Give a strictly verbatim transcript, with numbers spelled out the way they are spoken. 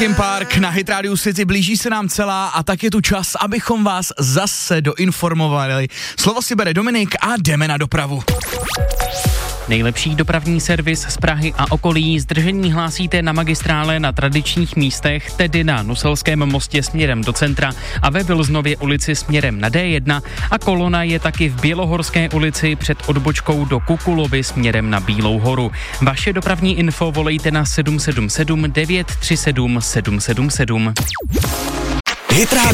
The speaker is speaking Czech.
Linkin Park na Hit Radio City, blíží se nám celá a tak je tu čas, abychom vás zase doinformovali. Slovo si bere Dominik a jdeme na dopravu. Nejlepší dopravní servis z Prahy a okolí. Zdržení hlásíte na magistrále na tradičních místech, tedy na Nuselském mostě směrem do centra a ve Vilznově ulici směrem na D jedna a kolona je taky v Bělohorské ulici před odbočkou do Kukulovy směrem na Bílou horu. Vaše dopravní info volejte na sedm sedm sedm devět tři sedm sedm sedm sedm. Hit